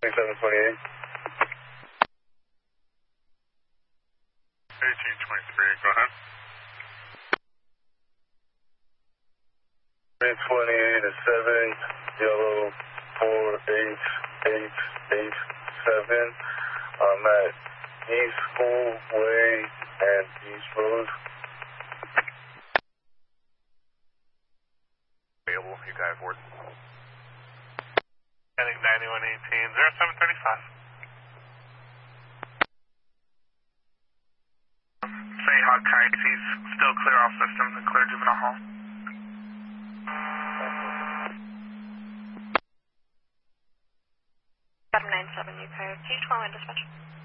2728. 1823, go ahead. 328 is 7, yellow 48887. I'm at East School Way and East Road. Available, you guys work. Heading 9118, 0735. Sayhawk Coyotes, still clear all systems and clear juvenile hall. Adam 97, you code. Please call in dispatch.